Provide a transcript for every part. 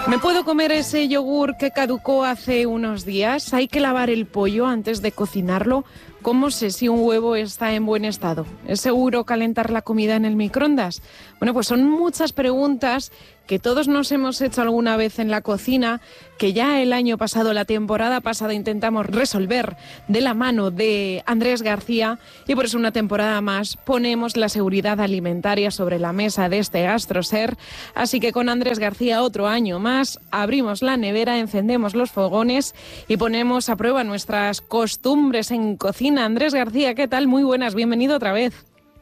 ¿Me puedo comer ese yogur que caducó hace unos días? ¿Hay que lavar el pollo antes de cocinarlo? ¿Cómo sé si un huevo está en buen estado? ¿Es seguro calentar la comida en el microondas? Bueno, pues son muchas preguntas que todos nos hemos hecho alguna vez en la cocina, que ya el año pasado, la temporada pasada, intentamos resolver de la mano de Andrés García, y por eso una temporada más ponemos la seguridad alimentaria sobre la mesa de este GastroSer. Así que con Andrés García otro año más, abrimos la nevera, encendemos los fogones y ponemos a prueba nuestras costumbres en cocina. Andrés García, ¿qué tal? Muy buenas, bienvenido otra vez.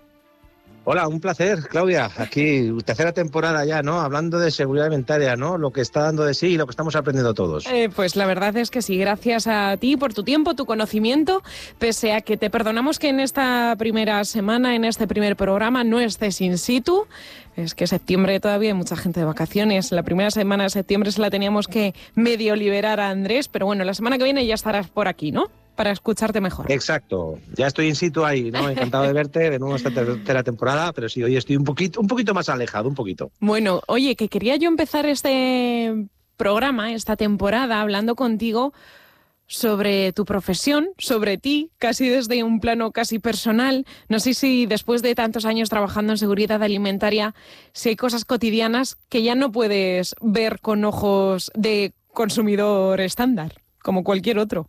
Hola, un placer, Claudia. Aquí, tercera temporada ya, ¿no? Hablando de seguridad alimentaria, ¿no? Lo que está dando de sí y lo que estamos aprendiendo todos. Pues la verdad es que sí, gracias a ti por tu tiempo, tu conocimiento, pese a que te perdonamos que en esta primera semana, en este primer programa, no estés in situ. Es que septiembre todavía hay mucha gente de vacaciones. La primera semana de septiembre se la teníamos que medio liberar a Andrés, pero bueno, la semana que viene ya estarás por aquí, ¿no? Para escucharte mejor. Exacto, ya estoy in situ ahí, ¿no? Encantado de verte de nuevo esta tercera temporada, pero sí, hoy estoy un poquito más alejado, un poquito. Bueno, oye, que quería yo empezar este programa, esta temporada, hablando contigo sobre tu profesión, sobre ti, casi desde un plano casi personal. No sé si después de tantos años trabajando en seguridad alimentaria, si hay cosas cotidianas que ya no puedes ver con ojos de consumidor estándar, como cualquier otro.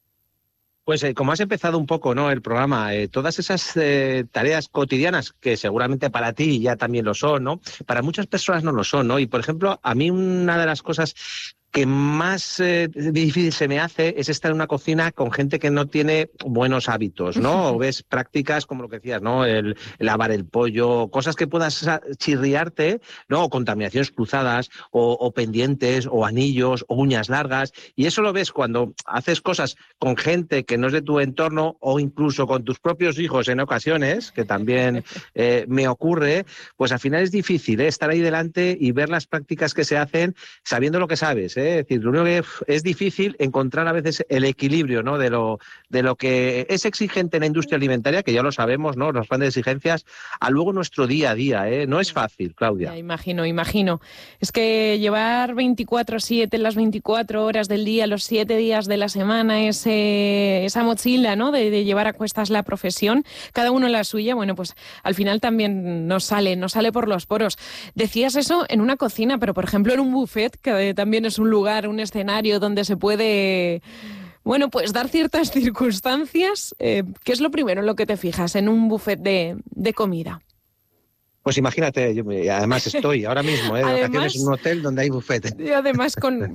Pues como has empezado un poco, ¿no? El programa, todas esas tareas cotidianas que seguramente para ti ya también lo son, ¿no? Para muchas personas no lo son, ¿no? Y por ejemplo, a mí una de las cosas que más difícil se me hace es estar en una cocina con gente que no tiene buenos hábitos, ¿no? O ves prácticas como lo que decías, ¿no? El lavar el pollo, cosas que puedas chirriarte, ¿no? O contaminaciones cruzadas, o pendientes, o anillos, o uñas largas. Y eso lo ves cuando haces cosas con gente que no es de tu entorno, o incluso con tus propios hijos en ocasiones, que también me ocurre, pues al final es difícil, estar ahí delante y ver las prácticas que se hacen sabiendo lo que sabes, Es decir, lo único que es difícil encontrar a veces el equilibrio, ¿no? de lo que es exigente en la industria alimentaria, que ya lo sabemos, ¿no? Las grandes exigencias, a luego nuestro día a día, No es fácil, Claudia. Ya, imagino. Es que llevar 24/7, las 24 horas del día, los 7 días de la semana, esa mochila, ¿no? De llevar a cuestas la profesión, cada uno la suya, bueno, pues al final también nos sale por los poros. Decías eso en una cocina, pero por ejemplo en un buffet, que también es un lugar, un escenario donde se puede, bueno, pues dar ciertas circunstancias. ¿Qué es lo primero en lo que te fijas en un buffet de comida? Pues imagínate, yo además estoy ahora mismo de vacaciones en un hotel donde hay buffet. Y además con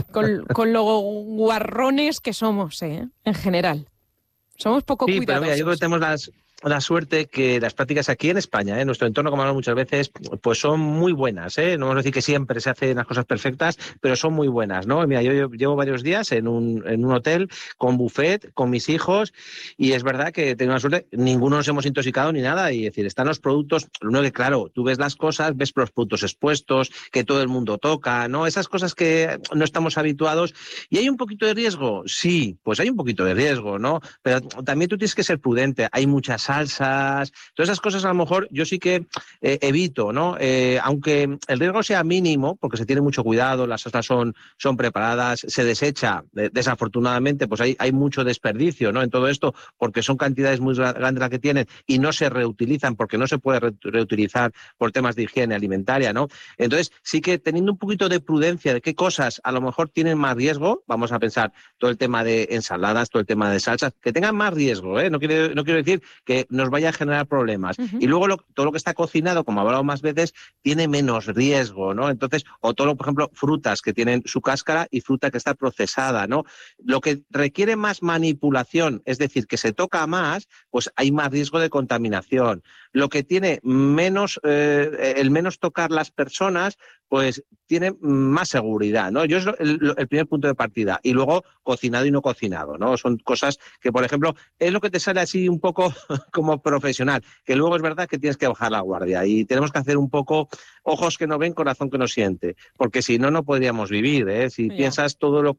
lo guarrones que somos, en general. Somos poco cuidadosos. Pero mira, yo creo que tenemos la suerte que las prácticas aquí en España, en nuestro entorno, como hablamos muchas veces, pues son muy buenas, No vamos a decir que siempre se hacen las cosas perfectas, pero son muy buenas, ¿no? Mira, yo llevo varios días en un hotel con buffet, con mis hijos, y es verdad que tengo una suerte, ninguno nos hemos intoxicado ni nada, y es decir, están los productos, lo único que, claro, tú ves las cosas, ves los productos expuestos, que todo el mundo toca, ¿no? Esas cosas que no estamos habituados, y hay un poquito de riesgo, sí, pues hay un poquito de riesgo, ¿no? Pero también tú tienes que ser prudente, hay muchas salsas, todas esas cosas a lo mejor yo sí que evito, ¿no? Aunque el riesgo sea mínimo, porque se tiene mucho cuidado, las salsas son preparadas, se desecha, desafortunadamente, pues hay mucho desperdicio, ¿no? En todo esto, porque son cantidades muy grandes las que tienen y no se reutilizan, porque no se puede reutilizar por temas de higiene alimentaria, ¿no? Entonces, sí que teniendo un poquito de prudencia de qué cosas a lo mejor tienen más riesgo, vamos a pensar todo el tema de ensaladas, todo el tema de salsas, que tengan más riesgo, No quiero decir que nos vaya a generar problemas. Uh-huh. Y luego todo lo que está cocinado, como he hablado más veces, tiene menos riesgo, ¿no? Entonces, o todo, por ejemplo, frutas que tienen su cáscara y fruta que está procesada, ¿no? Lo que requiere más manipulación, es decir, que se toca más, pues hay más riesgo de contaminación. Lo que tiene menos, el menos tocar las personas, pues tiene más seguridad, ¿no? Yo es el primer punto de partida. Y luego, cocinado y no cocinado, ¿no? Son cosas que, por ejemplo, es lo que te sale así un poco como profesional, que luego es verdad que tienes que bajar la guardia y tenemos que hacer un poco ojos que no ven, corazón que no siente, porque si no, no podríamos vivir, Si piensas todo lo que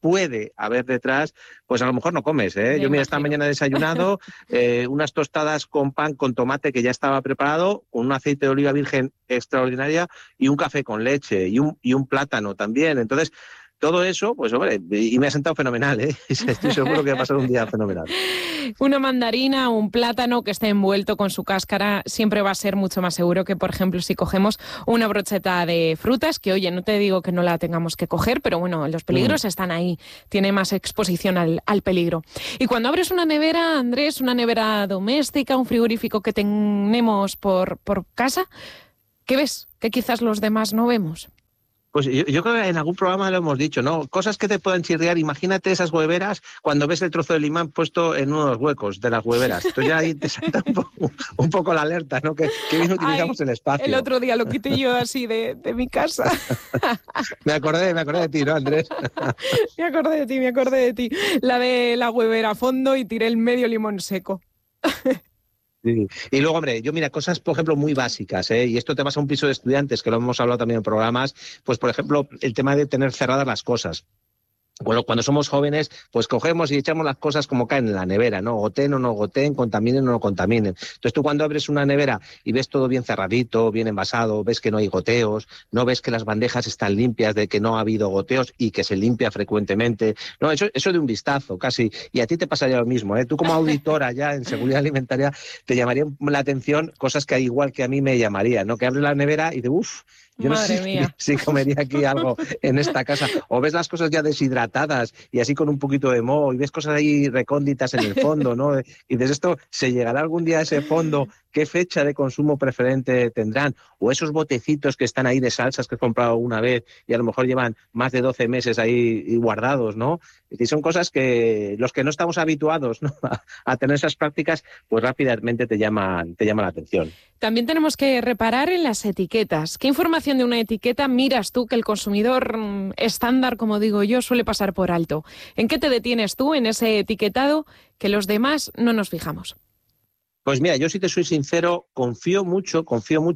puede haber detrás, pues a lo mejor no comes, ¿eh? Yo, mira, esta mañana he desayunado unas tostadas con pan con tomate que ya estaba preparado, con un aceite de oliva virgen extraordinaria y un café con leche y un plátano también. Entonces, todo eso, pues hombre, y me ha sentado fenomenal, ¿eh? Estoy seguro que va a pasar un día fenomenal. Una mandarina, un plátano que esté envuelto con su cáscara siempre va a ser mucho más seguro que, por ejemplo, si cogemos una brocheta de frutas, que oye, no te digo que no la tengamos que coger, pero bueno, los peligros están ahí, tiene más exposición al peligro. Y cuando abres una nevera, Andrés, una nevera doméstica, un frigorífico que tenemos por casa, ¿qué ves? Que quizás los demás no vemos. Pues yo creo que en algún programa lo hemos dicho, ¿no? Cosas que te puedan chirriar. Imagínate esas hueveras cuando ves el trozo de limón puesto en uno de los huecos de las hueveras. Entonces ya ahí te salta un poco la alerta, ¿no? Que bien utilizamos el espacio. El otro día lo quité yo así de mi casa. Me acordé de ti, ¿no, Andrés? Me acordé de ti. La de la huevera a fondo y tiré el medio limón seco. Sí. Y luego, hombre, yo mira, cosas, por ejemplo, muy básicas, ¿eh? Y esto te pasa a un piso de estudiantes, que lo hemos hablado también en programas, pues, por ejemplo, el tema de tener cerradas las cosas. Bueno, cuando somos jóvenes, pues cogemos y echamos las cosas como caen en la nevera, ¿no? Goteen o no goteen, contaminen o no contaminen. Entonces tú cuando abres una nevera y ves todo bien cerradito, bien envasado, ves que no hay goteos, no ves que las bandejas están limpias, de que no ha habido goteos y que se limpia frecuentemente. No, eso de un vistazo casi. Y a ti te pasaría lo mismo, ¿eh? Tú como auditora ya en seguridad alimentaria te llamaría la atención cosas que igual que a mí me llamaría, ¿no? Que abres la nevera y de yo no sé si comería aquí algo en esta casa. O ves las cosas ya deshidratadas y así con un poquito de moho y ves cosas ahí recónditas en el fondo, ¿no? Y dices, ¿esto se llegará algún día a ese fondo? ¿Qué fecha de consumo preferente tendrán? O esos botecitos que están ahí de salsas que he comprado una vez y a lo mejor llevan más de 12 meses ahí guardados, ¿no? Y son cosas que los que no estamos habituados, ¿no? a tener esas prácticas, pues rápidamente te llaman la atención. También tenemos que reparar en las etiquetas. ¿Qué información de una etiqueta miras tú que el consumidor estándar, como digo yo, suele pasar por alto? ¿En qué te detienes tú en ese etiquetado que los demás no nos fijamos? Pues mira, yo si te soy sincero, confío mucho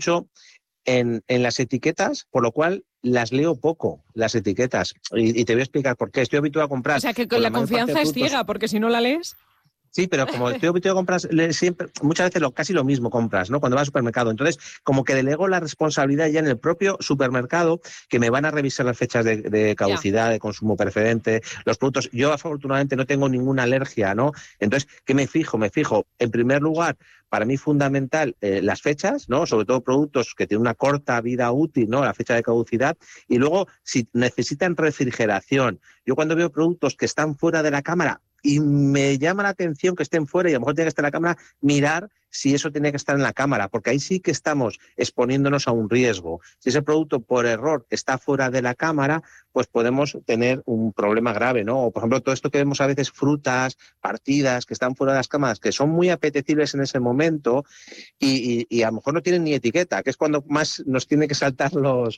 en las etiquetas, por lo cual las leo poco, las etiquetas. Y te voy a explicar por qué. Estoy habituado a comprar... O sea, que con la confianza es ciega, porque si no la lees... Sí, pero como estoy habituado a comprar siempre, muchas veces casi lo mismo compras, ¿no? Cuando vas al supermercado. Entonces, como que delego la responsabilidad ya en el propio supermercado, que me van a revisar las fechas de caducidad, de consumo preferente, los productos. Yo, afortunadamente, no tengo ninguna alergia, ¿no? Entonces, ¿qué me fijo? Me fijo, en primer lugar, para mí fundamental las fechas, ¿no? Sobre todo productos que tienen una corta vida útil, ¿no? La fecha de caducidad. Y luego, si necesitan refrigeración. Yo cuando veo productos que están fuera de la cámara, y me llama la atención que estén fuera y a lo mejor tiene que estar en la cámara, mirar si eso tiene que estar en la cámara, porque ahí sí que estamos exponiéndonos a un riesgo. Si ese producto por error está fuera de la cámara, pues podemos tener un problema grave, ¿no? O, por ejemplo, todo esto que vemos a veces, frutas, partidas, que están fuera de las cámaras, que son muy apetecibles en ese momento y a lo mejor no tienen ni etiqueta, que es cuando más nos tiene que saltar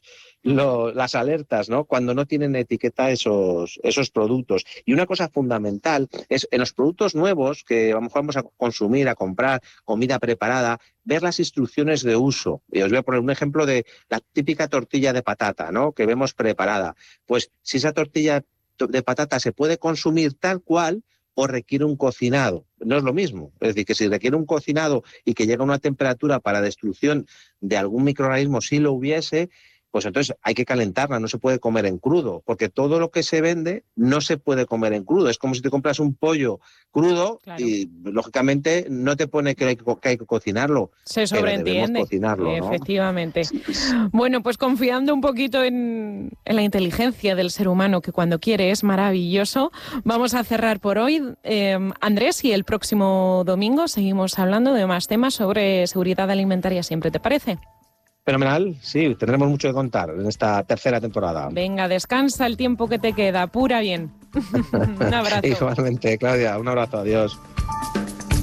las alertas, ¿no? Cuando no tienen etiqueta esos productos. Y una cosa fundamental es en los productos nuevos que a lo mejor vamos a consumir, a comprar, comida preparada, ver las instrucciones de uso. Y os voy a poner un ejemplo de la típica tortilla de patata, ¿no? Que vemos preparada. Pues si esa tortilla de patata se puede consumir tal cual o requiere un cocinado. No es lo mismo. Es decir, que si requiere un cocinado y que llega a una temperatura para destrucción de algún microorganismo, si lo hubiese, pues entonces hay que calentarla, no se puede comer en crudo, porque todo lo que se vende no se puede comer en crudo. Es como si te compras un pollo crudo, claro, y lógicamente no te pone que hay que cocinarlo. Se sobreentiende, cocinarlo, ¿no? Efectivamente. Sí. Bueno, pues confiando un poquito en la inteligencia del ser humano, que cuando quiere es maravilloso, vamos a cerrar por hoy. Andrés, y el próximo domingo seguimos hablando de más temas sobre seguridad alimentaria siempre, ¿te parece? Fenomenal, sí, tendremos mucho que contar en esta tercera temporada. Venga, descansa el tiempo que te queda, apura bien. Un abrazo. Igualmente, Claudia, un abrazo, adiós.